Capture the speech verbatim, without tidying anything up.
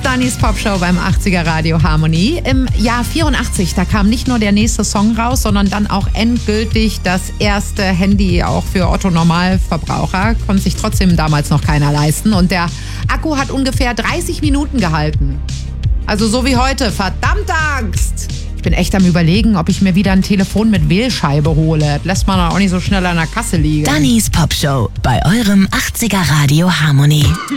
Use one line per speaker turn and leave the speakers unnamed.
Dannys Popshow beim achtziger Radio Harmonie. Im Jahr vierundachtzig, da kam nicht nur der nächste Song raus, sondern dann auch endgültig das erste Handy auch für Otto-Normalverbraucher. Konnte sich trotzdem damals noch keiner leisten. Und der Akku hat ungefähr dreißig Minuten gehalten. Also so wie heute. Verdammte Axt! Ich bin echt am Überlegen, ob ich mir wieder ein Telefon mit Wählscheibe hole. Das lässt man auch nicht so schnell an der Kasse liegen.
Dannys Popshow bei eurem achtziger Radio Harmonie.